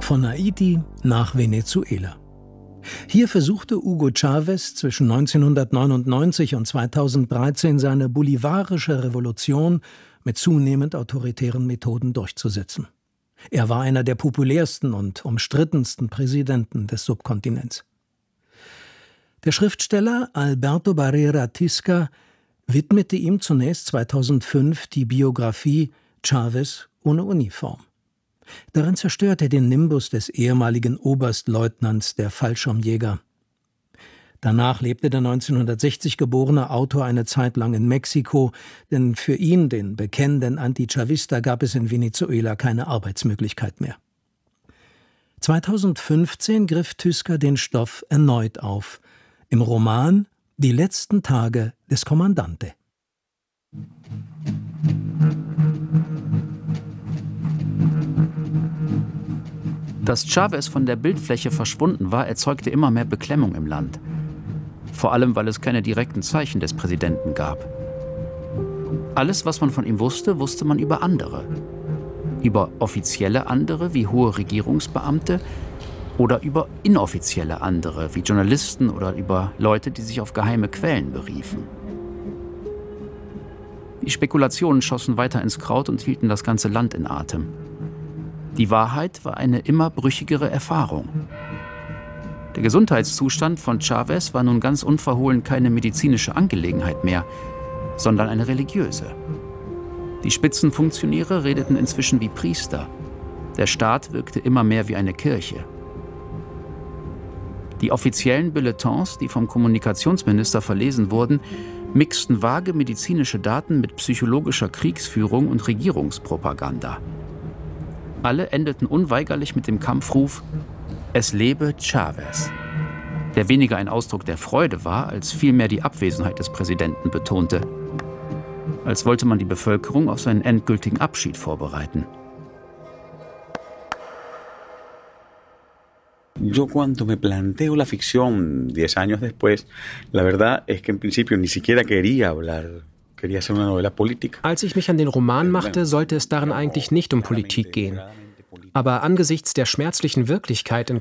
Von Haiti nach Venezuela. Hier versuchte Hugo Chávez zwischen 1999 und 2013 seine bolivarische Revolution mit zunehmend autoritären Methoden durchzusetzen. Er war einer der populärsten und umstrittensten Präsidenten des Subkontinents. Der Schriftsteller Alberto Barrera Tisca widmete ihm zunächst 2005 die Biografie Chávez ohne Uniform. Darin zerstört er den Nimbus des ehemaligen Oberstleutnants der Fallschirmjäger. Danach lebte der 1960 geborene Autor eine Zeit lang in Mexiko, denn für ihn, den bekennenden Antichavista, gab es in Venezuela keine Arbeitsmöglichkeit mehr. 2015 griff Tisca den Stoff erneut auf, im Roman »Die letzten Tage des Comandante«. Dass Chávez von der Bildfläche verschwunden war, erzeugte immer mehr Beklemmung im Land. Vor allem, weil es keine direkten Zeichen des Präsidenten gab. Alles, was man von ihm wusste, wusste man über andere. Über offizielle andere wie hohe Regierungsbeamte oder über inoffizielle andere wie Journalisten oder über Leute, die sich auf geheime Quellen beriefen. Die Spekulationen schossen weiter ins Kraut und hielten das ganze Land in Atem. Die Wahrheit war eine immer brüchigere Erfahrung. Der Gesundheitszustand von Chávez war nun ganz unverhohlen keine medizinische Angelegenheit mehr, sondern eine religiöse. Die Spitzenfunktionäre redeten inzwischen wie Priester. Der Staat wirkte immer mehr wie eine Kirche. Die offiziellen Bulletins, die vom Kommunikationsminister verlesen wurden, mixten vage medizinische Daten mit psychologischer Kriegsführung und Regierungspropaganda. Alle endeten unweigerlich mit dem Kampfruf »Es lebe Chávez«, der weniger ein Ausdruck der Freude war, als vielmehr die Abwesenheit des Präsidenten betonte. Als wollte man die Bevölkerung auf seinen endgültigen Abschied vorbereiten. Yo cuando me planteo la ficción 10 años después, la verdad es que en principio ni siquiera quería hablar. Als ich mich an den Roman machte, sollte es darin eigentlich nicht um Politik gehen. Aber angesichts der schmerzlichen Wirklichkeit in